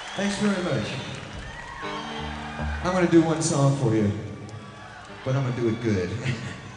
Thanks very much. I'm going to do one song for you, but I'm going to do it good.